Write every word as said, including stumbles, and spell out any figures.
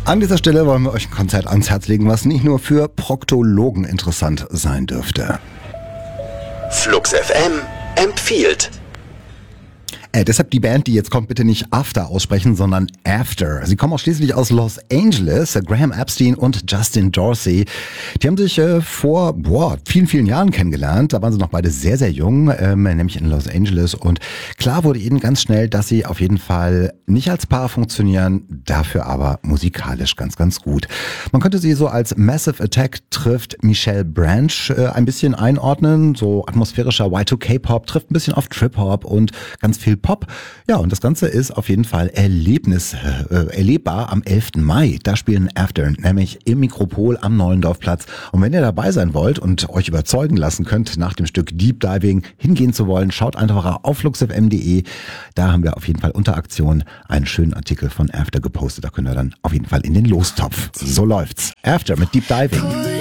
An dieser Stelle wollen wir euch ein Konzert ans Herz legen, was nicht nur für Proktologen interessant sein dürfte. Flux F M empfiehlt. Äh, deshalb die Band, die jetzt kommt, bitte nicht After aussprechen, sondern After. Sie kommen auch schließlich aus Los Angeles. Graham Epstein und Justin Dorsey. Die haben sich äh, vor boah, vielen, vielen Jahren kennengelernt. Da waren sie noch beide sehr, sehr jung, ähm, nämlich in Los Angeles. Und klar wurde ihnen ganz schnell, dass sie auf jeden Fall nicht als Paar funktionieren, dafür aber musikalisch ganz, ganz gut. Man könnte sie so als Massive Attack trifft Michelle Branch äh, ein bisschen einordnen. So atmosphärischer Y zwei K Pop trifft ein bisschen auf Trip-Hop und ganz viel Pop. Ja, und das Ganze ist auf jeden Fall Erlebnis, äh, erlebbar am elften Mai. Da spielen After, nämlich im Mikropol am Neulendorfplatz. Und wenn ihr dabei sein wollt und euch überzeugen lassen könnt, nach dem Stück Deep Diving hingehen zu wollen, schaut einfach auf fluxfm punkt de. Da haben wir auf jeden Fall unter Aktion einen schönen Artikel von After gepostet. Da könnt ihr dann auf jeden Fall in den Lostopf. So läuft's. After mit Deep Diving.